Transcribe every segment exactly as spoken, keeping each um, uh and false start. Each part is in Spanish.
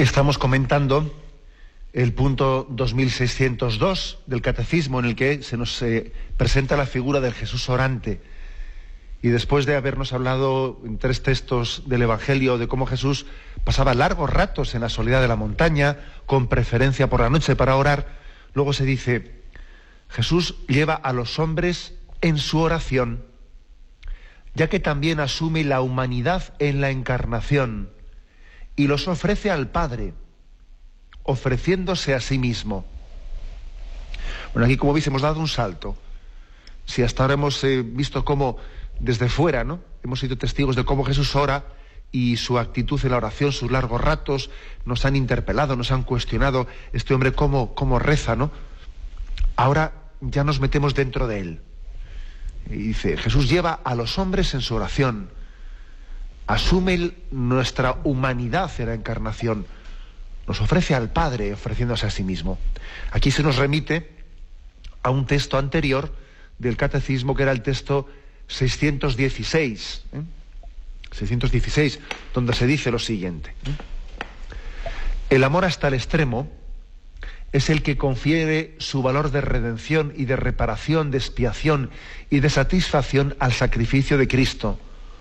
Estamos comentando el punto dos mil seiscientos dos del Catecismo, en el que se nos eh, presenta la figura del Jesús orante. Y después de habernos hablado en tres textos del Evangelio de cómo Jesús pasaba largos ratos en la soledad de la montaña, con preferencia por la noche para orar, luego se dice: Jesús lleva a los hombres en su oración, ya que también asume la humanidad en la encarnación y los ofrece al Padre, ofreciéndose a sí mismo. Bueno, aquí, como veis, hemos dado un salto. Si hasta ahora hemos eh, visto cómo desde fuera, ¿no?, hemos sido testigos de cómo Jesús ora y su actitud en la oración, sus largos ratos, nos han interpelado, nos han cuestionado, este hombre cómo, cómo reza, ¿no? Ahora ya nos metemos dentro de él. Y dice, Jesús lleva a los hombres en su oración, asume el, nuestra humanidad en la encarnación, nos ofrece al Padre ofreciéndose a sí mismo. Aquí se nos remite a un texto anterior del Catecismo, que era el texto seiscientos dieciséis, ¿eh? seiscientos dieciséis, donde se dice lo siguiente: ¿eh? El amor hasta el extremo es el que confiere su valor de redención y de reparación, de expiación y de satisfacción al sacrificio de Cristo.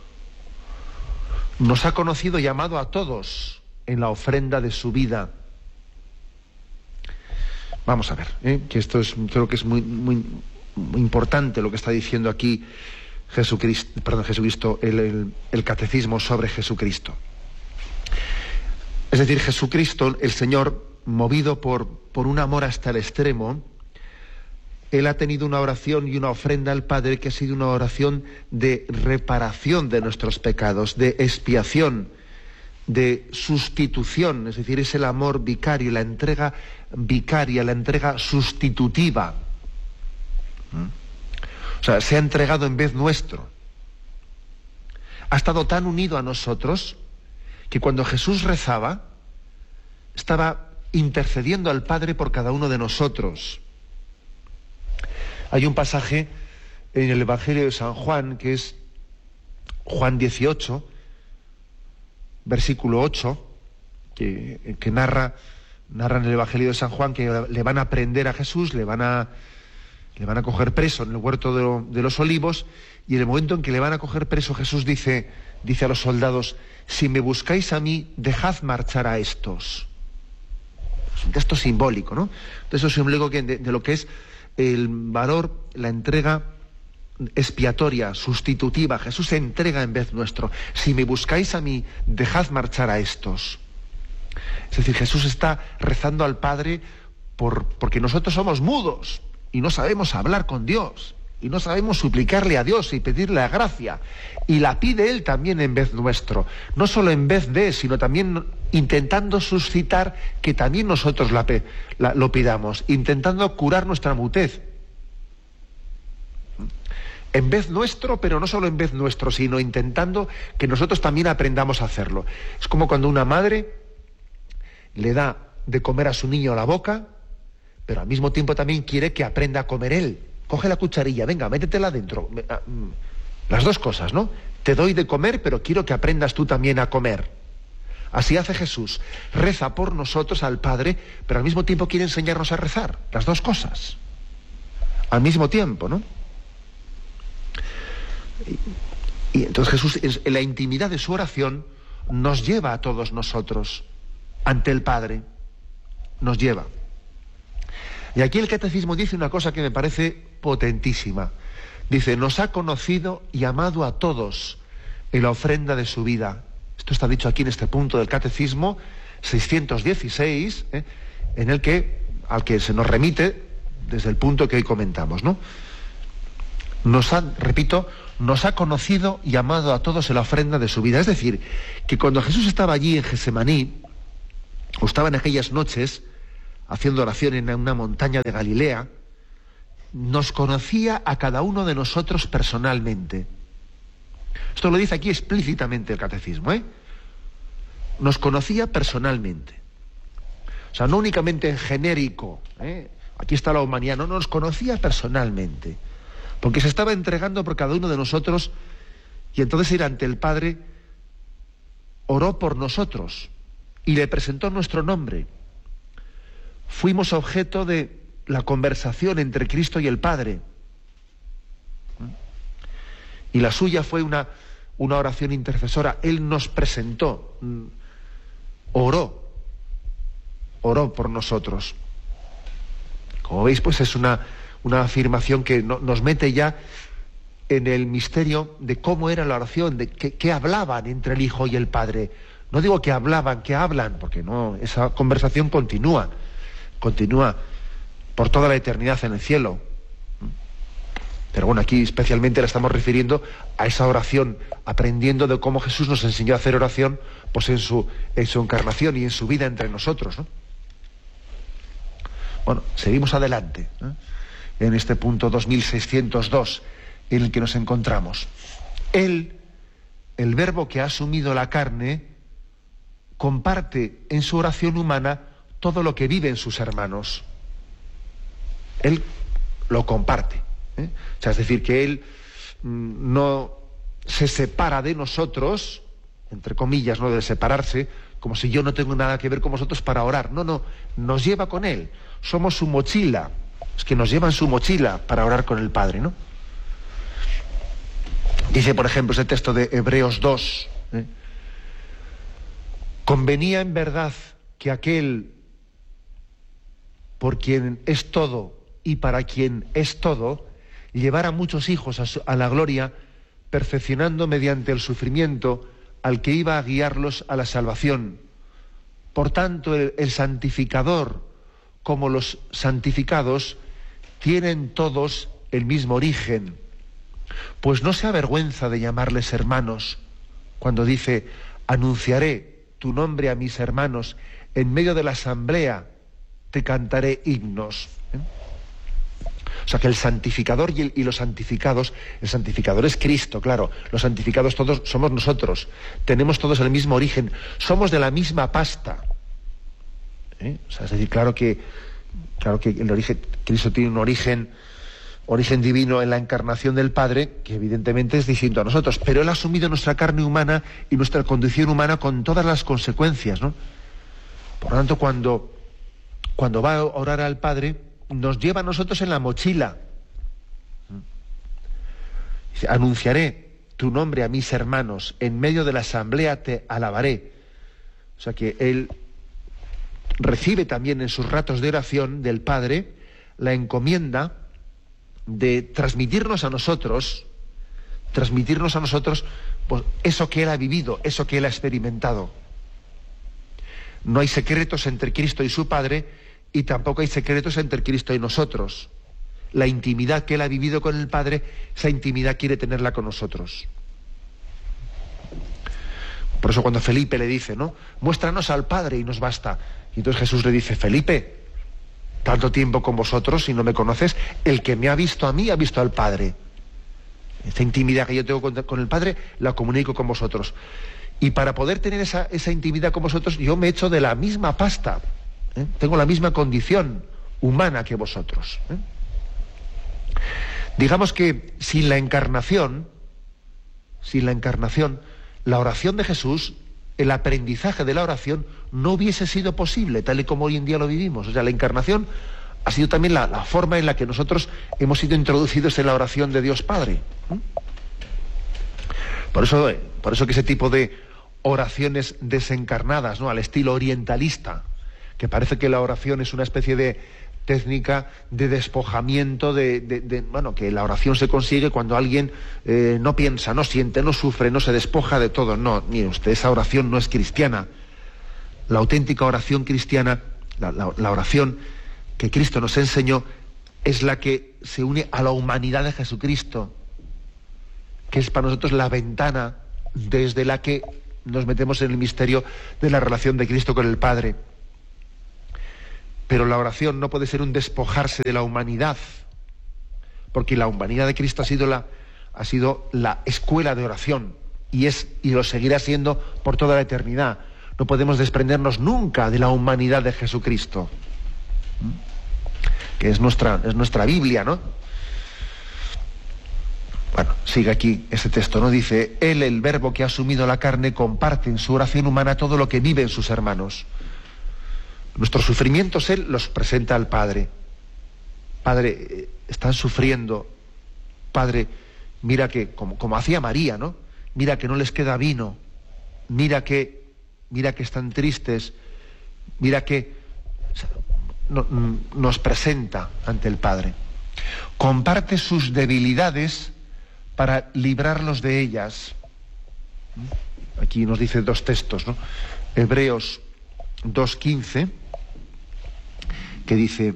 Nos ha conocido y amado a todos en la ofrenda de su vida. Vamos a ver, ¿eh? que esto es, creo que es muy, muy, muy importante lo que está diciendo aquí Jesucristo, perdón, Jesucristo, el, el, el Catecismo sobre Jesucristo. Es decir, Jesucristo, el Señor, movido por, por un amor hasta el extremo, Él ha tenido una oración y una ofrenda al Padre que ha sido una oración de reparación de nuestros pecados, de expiación, de sustitución, es decir, es el amor vicario, la entrega vicaria, la entrega sustitutiva. O sea, se ha entregado en vez nuestro. Ha estado tan unido a nosotros que cuando Jesús rezaba, estaba intercediendo al Padre por cada uno de nosotros. Hay un pasaje en el Evangelio de San Juan, que es Juan dieciocho, versículo ocho, que, que narra, narra en el Evangelio de San Juan que le van a prender a Jesús, le van a, le van a coger preso en el huerto de, lo, de los Olivos, y en el momento en que le van a coger preso, Jesús dice, dice a los soldados: si me buscáis a mí, dejad marchar a estos. Es un texto simbólico, ¿no? Entonces, eso es simbólico de, de lo que es el valor, la entrega expiatoria, sustitutiva. Jesús se entrega en vez nuestro. Si me buscáis a mí, dejad marchar a estos. Es decir, Jesús está rezando al Padre por, porque nosotros somos mudos y no sabemos hablar con Dios y no sabemos suplicarle a Dios y pedirle la gracia, y la pide Él también en vez nuestro, no solo en vez de, sino también intentando suscitar que también nosotros la, la, lo pidamos, intentando curar nuestra mutez en vez nuestro, pero no solo en vez nuestro, sino intentando que nosotros también aprendamos a hacerlo. Es como cuando una madre le da de comer a su niño a la boca, pero al mismo tiempo también quiere que aprenda a comer él. Coge la cucharilla, venga, métetela dentro. Las dos cosas, ¿no? Te doy de comer, pero quiero que aprendas tú también a comer. Así hace Jesús. Reza por nosotros al Padre, pero al mismo tiempo quiere enseñarnos a rezar. Las dos cosas. Al mismo tiempo, ¿no? Y, y entonces Jesús, en la intimidad de su oración, nos lleva a todos nosotros ante el Padre. Nos lleva. Y aquí el Catecismo dice una cosa que me parece potentísima. Dice, nos ha conocido y amado a todos en la ofrenda de su vida. Esto está dicho aquí en este punto del Catecismo seiscientos dieciséis, ¿eh? en el que, al que se nos remite desde el punto que hoy comentamos, ¿no? Nos ha, repito, nos ha conocido y amado a todos en la ofrenda de su vida. Es decir, que cuando Jesús estaba allí en Getsemaní, o estaba en aquellas noches haciendo oración en una montaña de Galilea, nos conocía a cada uno de nosotros personalmente. Esto lo dice aquí explícitamente el Catecismo, ¿eh? Nos conocía personalmente. O sea, no únicamente en genérico, ¿eh? Aquí está la humanidad, no, nos conocía personalmente. Porque se estaba entregando por cada uno de nosotros, y entonces ir ante el Padre, oró por nosotros. y le presentó nuestro nombre. Fuimos objeto de la conversación entre Cristo y el Padre. Y la suya fue una, una oración intercesora. Él nos presentó, oró, oró por nosotros. Como veis, pues es una, una afirmación que no, nos mete ya en el misterio de cómo era la oración, de qué, qué hablaban entre el Hijo y el Padre. No digo que hablaban, que hablan, porque no, esa conversación continúa, continúa por toda la eternidad en el cielo. Pero bueno, aquí especialmente la estamos refiriendo a esa oración, aprendiendo de cómo Jesús nos enseñó a hacer oración, pues en su, en su encarnación y en su vida entre nosotros, ¿no? Bueno, seguimos adelante, ¿eh? En este punto dos mil seiscientos dos en el que nos encontramos. Él, el Verbo que ha asumido la carne, comparte en su oración humana todo lo que viven sus hermanos. Él lo comparte, ¿eh? O sea, es decir, que Él mmm, no se separa de nosotros, entre comillas, no de separarse, como si yo no tengo nada que ver con vosotros para orar. No, no, nos lleva con Él. Somos su mochila. Es que nos llevan su mochila para orar con el Padre, ¿no? Dice, por ejemplo, ese texto de Hebreos dos, ¿eh? Convenía en verdad que aquel por quien es todo y para quien es todo, llevara muchos hijos a, su, a la gloria, perfeccionando mediante el sufrimiento al que iba a guiarlos a la salvación. Por tanto, el, el santificador, como los santificados, tienen todos el mismo origen, pues no se avergüenza de llamarles hermanos, cuando dice, anunciaré tu nombre a mis hermanos, en medio de la asamblea te cantaré himnos. ¿Eh? O sea que el santificador y, el, y los santificados, el santificador es Cristo, claro, los santificados todos somos nosotros, tenemos todos el mismo origen, somos de la misma pasta. ¿Eh? O sea, es decir, claro que, claro que el origen, Cristo tiene un origen, origen divino en la encarnación del Padre, que evidentemente es distinto a nosotros, pero Él ha asumido nuestra carne humana y nuestra condición humana con todas las consecuencias, ¿no? Por lo tanto, cuando, cuando va a orar al Padre, nos lleva a nosotros en la mochila. Dice, anunciaré tu nombre a mis hermanos, en medio de la asamblea te alabaré. O sea que Él recibe también en sus ratos de oración del Padre la encomienda de transmitirnos a nosotros, transmitirnos a nosotros pues, eso que Él ha vivido, eso que Él ha experimentado. No hay secretos entre Cristo y su Padre, y tampoco hay secretos entre Cristo y nosotros. La intimidad que Él ha vivido con el Padre, esa intimidad quiere tenerla con nosotros. Por eso cuando Felipe le dice, ¿no? Muéstranos al Padre y nos basta. Y entonces Jesús le dice, Felipe, tanto tiempo con vosotros y no me conoces, el que me ha visto a mí ha visto al Padre. Esta intimidad que yo tengo con el Padre la comunico con vosotros. Y para poder tener esa, esa intimidad con vosotros, yo me echo de la misma pasta. ¿Eh? Tengo la misma condición humana que vosotros. ¿Eh? Digamos que sin la encarnación, sin la encarnación, la oración de Jesús, el aprendizaje de la oración, no hubiese sido posible, tal y como hoy en día lo vivimos. O sea, la encarnación ha sido también la, la forma en la que nosotros hemos sido introducidos en la oración de Dios Padre. ¿Eh? Por eso, por eso que ese tipo de oraciones desencarnadas, ¿no? Al estilo orientalista, que parece que la oración es una especie de técnica de despojamiento, de, de, de bueno, que la oración se consigue cuando alguien eh, no piensa, no siente, no sufre, no se despoja de todo. No, mire usted, esa oración no es cristiana. La auténtica oración cristiana, la, la, la oración que Cristo nos enseñó, es la que se une a la humanidad de Jesucristo, que es para nosotros la ventana desde la que nos metemos en el misterio de la relación de Cristo con el Padre. Pero la oración no puede ser un despojarse de la humanidad, porque la humanidad de Cristo ha sido la, ha sido la escuela de oración, y, es, y lo seguirá siendo por toda la eternidad. No podemos desprendernos nunca de la humanidad de Jesucristo, que es nuestra, es nuestra Biblia, ¿no? Bueno, sigue aquí ese texto, ¿no? Dice, Él, el Verbo que ha asumido la carne, comparte en su oración humana todo lo que viven sus hermanos. Nuestros sufrimientos Él los presenta al Padre. Padre, están sufriendo. Padre, mira que, como, como hacía María, ¿no? Mira que no les queda vino. Mira que, mira que están tristes. Mira que no, nos presenta ante el Padre. Comparte sus debilidades para librarlos de ellas. Aquí nos dice dos textos, ¿no? Hebreos dos quince, que dice,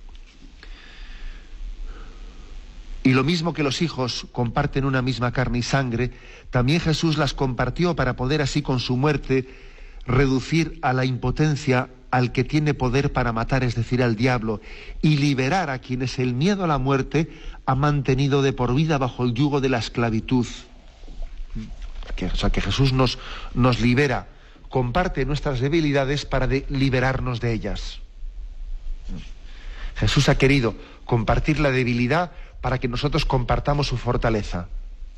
y lo mismo que los hijos comparten una misma carne y sangre, también Jesús las compartió para poder así con su muerte reducir a la impotencia al que tiene poder para matar, es decir, al diablo, y liberar a quienes el miedo a la muerte ha mantenido de por vida bajo el yugo de la esclavitud. Que, o sea, que Jesús nos, nos libera, comparte nuestras debilidades para de, liberarnos de ellas. Jesús ha querido compartir la debilidad para que nosotros compartamos su fortaleza.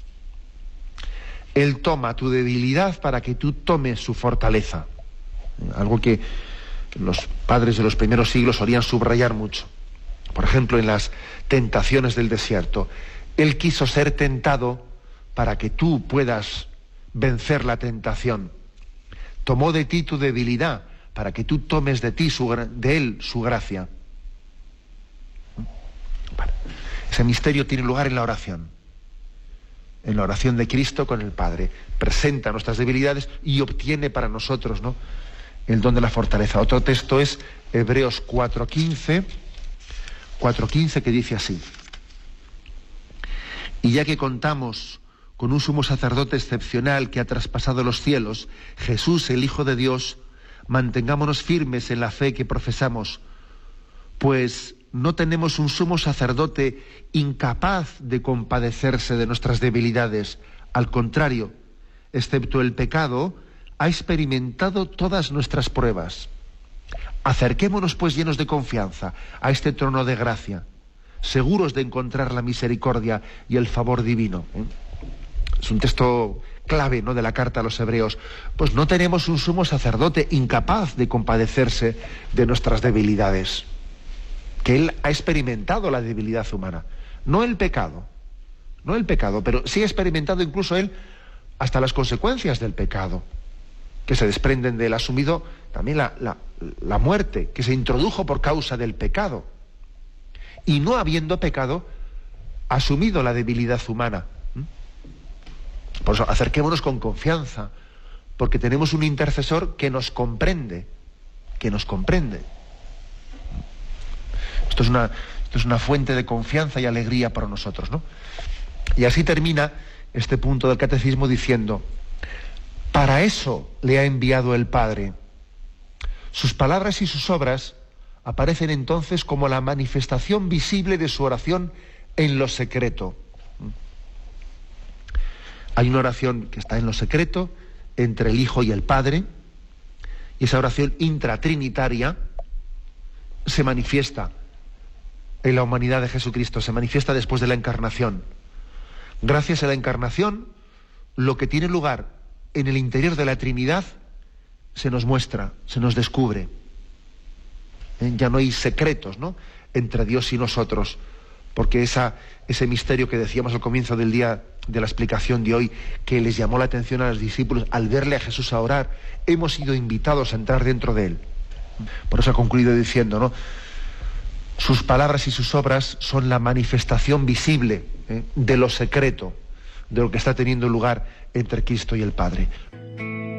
Él toma tu debilidad para que tú tomes su fortaleza. Algo que los padres de los primeros siglos solían subrayar mucho. Por ejemplo, en las tentaciones del desierto. Él quiso ser tentado para que tú puedas vencer la tentación. Tomó de ti tu debilidad para que tú tomes de ti, su, de él, su gracia. Bueno, ese misterio tiene lugar en la oración. En la oración de Cristo con el Padre. Presenta nuestras debilidades y obtiene para nosotros, ¿no?, el don de la fortaleza. Otro texto es Hebreos cuatro quince, cuatro quince, que dice así: y ya que contamos con un sumo sacerdote excepcional que ha traspasado los cielos, Jesús, el Hijo de Dios, mantengámonos firmes en la fe que profesamos, pues no tenemos un sumo sacerdote incapaz de compadecerse de nuestras debilidades. Al contrario, excepto el pecado, ha experimentado todas nuestras pruebas. Acerquémonos pues llenos de confianza a este trono de gracia, seguros de encontrar la misericordia y el favor divino. ¿Eh? Es un texto clave, ¿no?, de la carta a los Hebreos. Pues no tenemos un sumo sacerdote incapaz de compadecerse de nuestras debilidades, que él ha experimentado la debilidad humana, no el pecado, no el pecado, pero sí ha experimentado incluso él hasta las consecuencias del pecado, que se desprenden del asumido, también la, la, la muerte, que se introdujo por causa del pecado. Y no habiendo pecado, ha asumido la debilidad humana. Por eso, acerquémonos con confianza, porque tenemos un intercesor que nos comprende, que nos comprende. Esto es una, esto es una fuente de confianza y alegría para nosotros, ¿no? Y así termina este punto del catecismo diciendo: para eso le ha enviado el Padre. Sus palabras y sus obras aparecen entonces como la manifestación visible de su oración en lo secreto. Hay una oración que está en lo secreto entre el Hijo y el Padre, y esa oración intratrinitaria se manifiesta en la humanidad de Jesucristo, se manifiesta después de la encarnación. Gracias a la encarnación, lo que tiene lugar en el interior de la Trinidad se nos muestra, se nos descubre. ¿Eh? Ya no hay secretos, ¿no?, entre Dios y nosotros, porque esa, ese misterio que decíamos al comienzo del día de la explicación de hoy, que les llamó la atención a los discípulos al verle a Jesús a orar, hemos sido invitados a entrar dentro de él. Por eso ha concluido diciendo, ¿no?, sus palabras y sus obras son la manifestación visible, ¿eh?, de lo secreto, de lo que está teniendo lugar entre Cristo y el Padre.